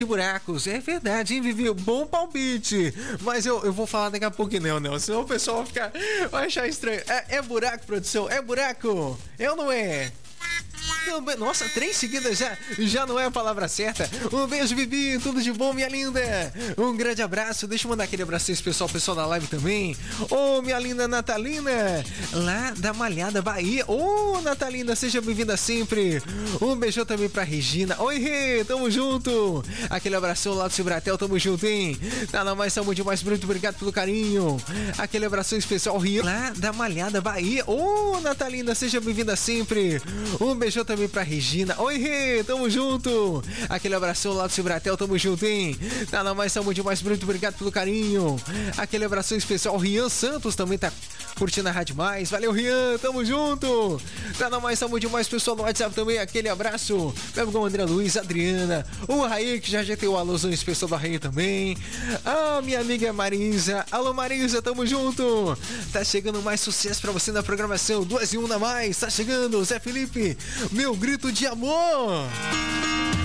buracos. É verdade, hein, Vivi? Bom palpite. Mas eu vou falar daqui a pouco não. Senão o pessoal vai achar estranho. É buraco, produção? É buraco? É ou não é? Nossa, 3 seguidas já não é a palavra certa. Um beijo, Vivi, tudo de bom, minha linda. Um grande abraço, deixa eu mandar aquele abraço especial ao pessoal da live também. Minha linda Natalina, lá da Malhada, Bahia. Natalina, seja bem-vinda sempre. Um beijão também pra Regina. Oi, Rê, tamo junto. Aquele abração lá do Cibratel, tamo junto, hein? Nada mais, tamo demais, muito obrigado pelo carinho. Aquele abração especial, Rio, lá da Malhada, Bahia. Natalina, seja bem-vinda sempre. Um beijão também pra Regina. Oi, Rê, tamo junto. Aquele abração lá do Cibratel, tamo junto, hein? Nada mais, tamo demais, muito obrigado pelo carinho. Aquele abração especial, Rian Santos também tá curtindo a Rádio Mais. Valeu, Rian, tamo junto. Nada mais, tamo demais, pessoal do WhatsApp também. Aquele abraço. Meu amigo André Luiz, Adriana, o Raí, que já tem o alôzão especial do Raí também. Minha amiga Marisa. Alô, Marisa, tamo junto. Tá chegando mais sucesso pra você na programação. 2 em 1 a mais. Tá chegando, Zé Felipe. Meu grito de amor.